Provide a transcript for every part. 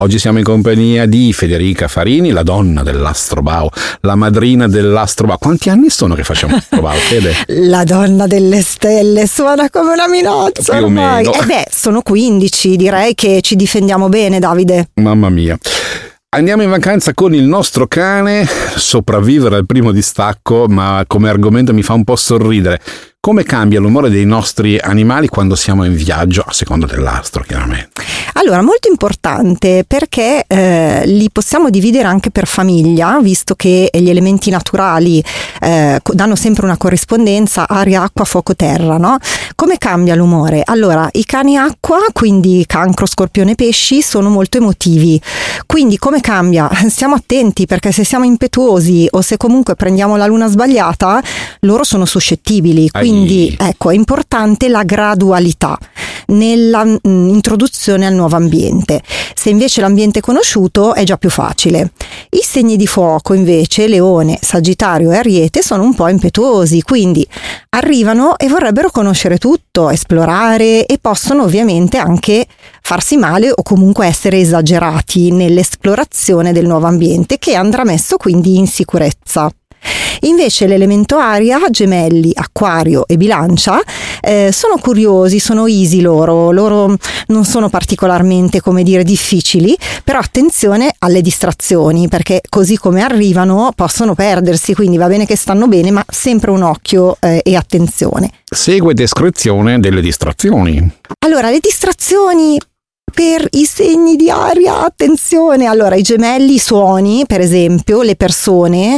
Oggi siamo in compagnia di Federica Farini, la donna dell'Astrobao, la madrina dell'Astrobao. Quanti anni sono che facciamo Astrobao, Fede? La donna delle stelle, suona come una minaccia più ormai. o meno. Sono 15, direi che ci difendiamo bene, Davide. Mamma mia. Andiamo in vacanza con il nostro cane, sopravvivere al primo distacco, ma come argomento mi fa un po' sorridere. Come cambia l'umore dei nostri animali quando siamo in viaggio, a seconda dell'astro, chiaramente? Allora, molto importante perché li possiamo dividere anche per famiglia, visto che gli elementi naturali danno sempre una corrispondenza aria, acqua, fuoco, terra, no? Come cambia l'umore? Allora, i cani acqua, quindi cancro, scorpione, pesci, sono molto emotivi. Quindi come cambia? Stiamo attenti, perché se siamo impetuosi o se comunque prendiamo la luna sbagliata, loro sono suscettibili. Quindi ecco, è importante la gradualità nella introduzione al nuovo ambiente. Se invece l'ambiente è conosciuto è già più facile. I segni di fuoco invece, Leone, Sagittario e Ariete, sono un po' impetuosi, quindi arrivano e vorrebbero conoscere tutto, esplorare, e possono ovviamente anche farsi male o comunque essere esagerati nell'esplorazione del nuovo ambiente, che andrà messo quindi in sicurezza. Invece l'elemento aria, Gemelli, Acquario e Bilancia, sono curiosi, sono easy loro non sono particolarmente, come dire, difficili, però attenzione alle distrazioni, perché così come arrivano possono perdersi, quindi va bene che stanno bene, ma sempre un occhio e attenzione. Segue descrizione delle distrazioni. Allora, le distrazioni per i segni di aria, attenzione. Allora, i gemelli, i suoni, per esempio, le persone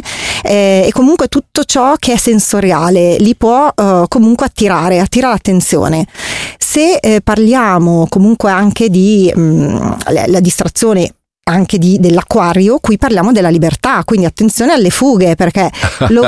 e comunque tutto ciò che è sensoriale li può comunque attira l'attenzione. Se parliamo comunque anche di la distrazione anche dell'Acquario, qui parliamo della libertà, quindi attenzione alle fughe, perché lo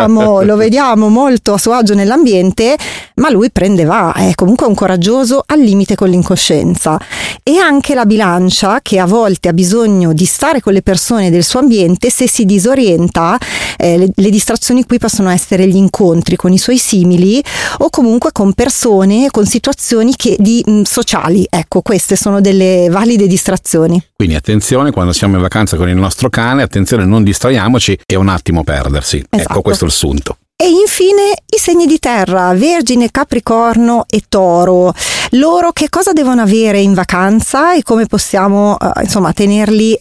vediamo molto a suo agio nell'ambiente, ma lui è comunque un coraggioso al limite con l'incoscienza. E anche la Bilancia, che a volte ha bisogno di stare con le persone del suo ambiente, se si disorienta, le distrazioni qui possono essere gli incontri con i suoi simili o comunque con persone, con situazioni sociali. Ecco, queste sono delle valide distrazioni. Quindi attenzione quando siamo in vacanza con il nostro cane, attenzione, non distraiamoci e un attimo perdersi. Esatto. Ecco, questo è il sunto. E infine i segni di terra, Vergine, Capricorno e Toro. Loro che cosa devono avere in vacanza e come possiamo tenerli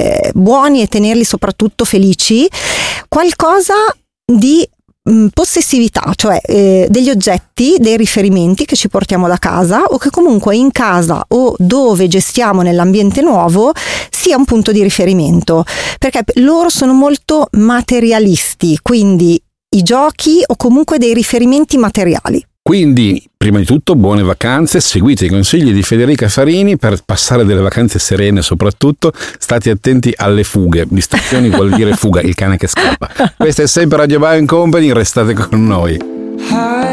buoni e tenerli soprattutto felici? Qualcosa di possessività, cioè degli oggetti, dei riferimenti che ci portiamo da casa o che comunque in casa o dove gestiamo nell'ambiente nuovo sia un punto di riferimento, perché loro sono molto materialisti, quindi i giochi o comunque dei riferimenti materiali. Quindi, prima di tutto, buone vacanze, seguite i consigli di Federica Farini per passare delle vacanze serene, soprattutto state attenti alle fughe. Distrazioni vuol dire fuga, il cane che scappa. Questa è sempre Radio Bao & Company, restate con noi.